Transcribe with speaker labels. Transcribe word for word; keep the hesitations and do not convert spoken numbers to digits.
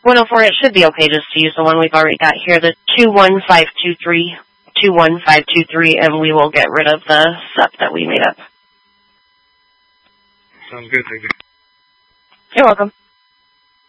Speaker 1: one oh four, it should be okay just to use the one we've already got here, the two one five two three, two one five two three, and we will get rid of the S U P that we made up.
Speaker 2: Sounds good, thank you.
Speaker 1: You're welcome.